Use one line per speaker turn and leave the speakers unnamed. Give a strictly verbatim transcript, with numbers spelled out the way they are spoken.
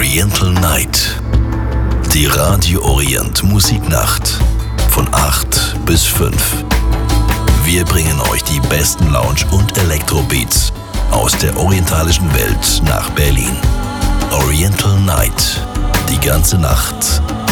Oriental Night. Die Radio Orient Musiknacht. Von acht bis fünf. Wir bringen euch die besten Lounge- und Elektrobeats aus der orientalischen Welt nach Berlin. Oriental Night. Die ganze Nacht